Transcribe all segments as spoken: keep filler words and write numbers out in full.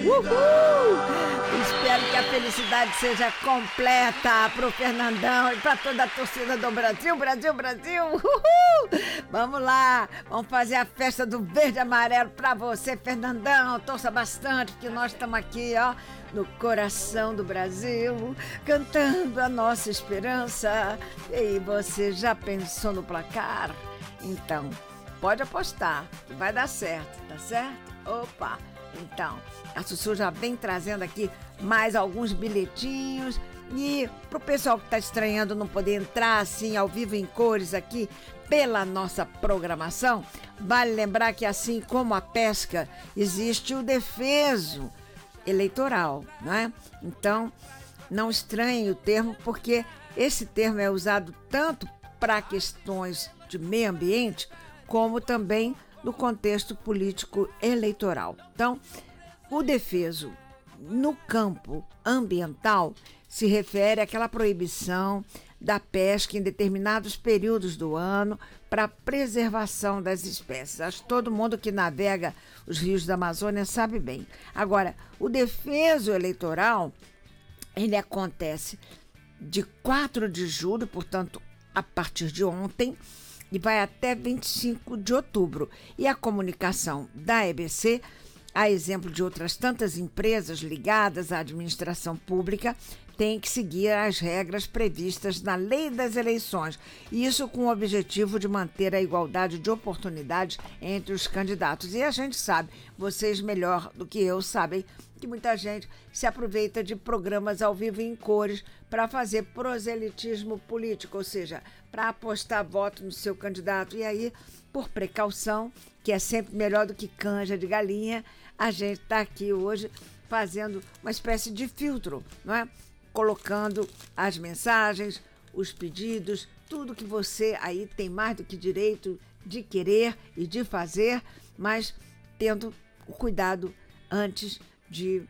Uhul! Espero que a felicidade seja completa pro Fernandão e pra toda a torcida do Brasil, Brasil, Brasil! Uhul! Vamos lá, vamos fazer a festa do verde e amarelo pra você, Fernandão. Torça bastante, que nós estamos aqui, ó, no coração do Brasil, cantando a nossa esperança. E você já pensou no placar? Então, pode apostar, que vai dar certo, tá certo? Opa! Então, a Sussu já vem trazendo aqui mais alguns bilhetinhos. E pro pessoal que tá estranhando não poder entrar assim ao vivo em cores aqui pela nossa programação, vale lembrar que assim como a pesca, existe o defeso eleitoral, não é? Então, não estranhe o termo, porque esse termo é usado tanto para questões de meio ambiente, como também no contexto político eleitoral. Então, o defeso no campo ambiental se refere àquela proibição da pesca em determinados períodos do ano para a preservação das espécies. Acho que todo mundo que navega os rios da Amazônia sabe bem. Agora, o defeso eleitoral, ele acontece de quatro de julho, portanto, a partir de ontem, e vai até vinte e cinco de outubro. E a comunicação da E B C, a exemplo de outras tantas empresas ligadas à administração pública, tem que seguir as regras previstas na Lei das Eleições. Isso com o objetivo de manter a igualdade de oportunidades entre os candidatos. E a gente sabe, vocês melhor do que eu sabem, que muita gente se aproveita de programas ao vivo em cores para fazer proselitismo político, ou seja, para apostar voto no seu candidato. E aí, por precaução, que é sempre melhor do que canja de galinha, a gente está aqui hoje fazendo uma espécie de filtro, não é? Colocando as mensagens, os pedidos, tudo que você aí tem mais do que direito de querer e de fazer, mas tendo o cuidado antes de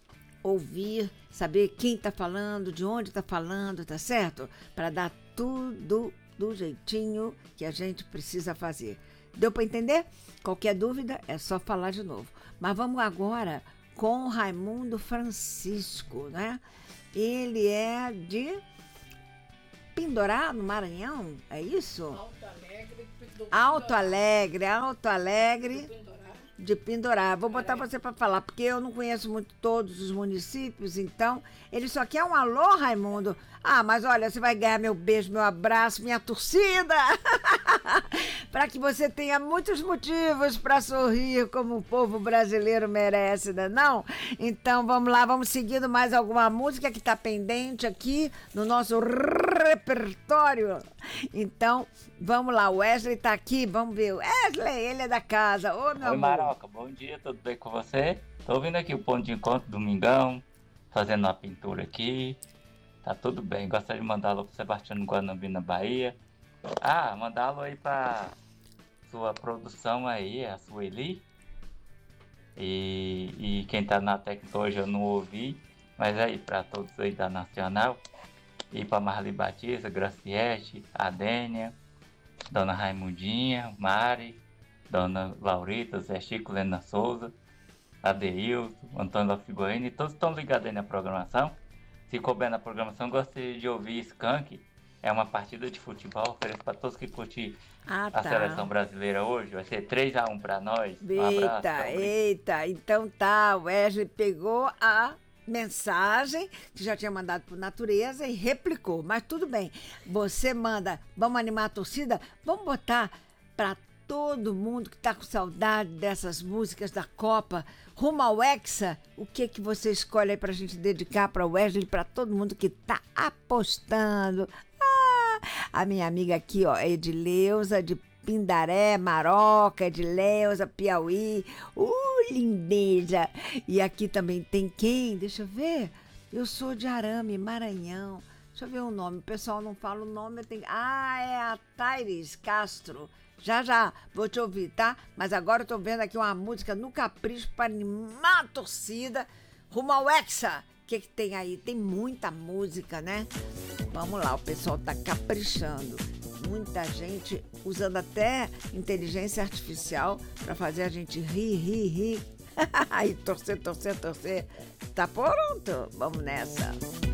ouvir, saber quem está falando, de onde está falando, tá certo? Para dar tudo do jeitinho que a gente precisa fazer. Deu para entender? Qualquer dúvida é só falar de novo. Mas vamos agora com o Raimundo Francisco, né? Ele é de Pindorá, no Maranhão, é isso? Alto Alegre, do Alto Alegre, Alto Alegre. do Pindorá. De Pindorá. Vou botar É. você para falar, porque eu não conheço muito todos os municípios, então ele só quer um alô, Raimundo. Ah, mas olha, você vai ganhar meu beijo, meu abraço, minha torcida, para que você tenha muitos motivos para sorrir como o povo brasileiro merece, né? Não? Então vamos lá, vamos seguindo mais alguma música que está pendente aqui no nosso repertório. Então, vamos lá, o Wesley tá aqui, vamos ver. Wesley, ele é da casa. Ô, meu Oi, amor. Maroca, bom dia, tudo bem com você? Tô vindo aqui o ponto de encontro, domingão, fazendo uma pintura aqui. Tá tudo bem, gostaria de mandar alô pro Sebastião Guanambi, na Bahia. Ah, mandar alô aí pra sua produção aí, a Sueli. E, e quem tá na técnica hoje eu não ouvi, mas aí pra todos aí da Nacional. E pra Marli Batista, Graciete, Adênia, Dona Raimundinha, Mari, Dona Laurita, Zé Chico, Lena Souza, Adeilton, Antônio Figueiredo, e todos estão ligados aí na programação. Se couber na programação, gostaria de ouvir Skank. É uma partida de futebol, ofereço para todos que curtem Ah, a tá. seleção brasileira hoje. Vai ser três a um para nós. Um abraço. Eita, tchau, eita. Então tá, o Wesley pegou a mensagem que já tinha mandado por Natureza e replicou. Mas tudo bem, você manda, vamos animar a torcida? Vamos botar pra todo mundo que tá com saudade dessas músicas da Copa, rumo ao Hexa. O que que você escolhe aí pra gente dedicar pra Wesley, pra todo mundo que tá apostando? Ah, a minha amiga aqui, ó, Edileuza de Pindaré, Maroca, Edileuza, Piauí. Uh, lindeza! E aqui também tem quem? Deixa eu ver. Eu sou de Arame, Maranhão. Deixa eu ver o nome. O pessoal não fala o nome. Eu tenho... Ah, é a Taires Castro. Já, já. Vou te ouvir, tá? Mas agora eu tô vendo aqui uma música no capricho para animar a torcida. Rumo ao Hexa. O que que tem aí? Tem muita música, né? Vamos lá, o pessoal tá caprichando. Muita gente usando até inteligência artificial para fazer a gente rir, rir, rir. Aí, torcer, torcer, torcer. Tá pronto? Vamos nessa.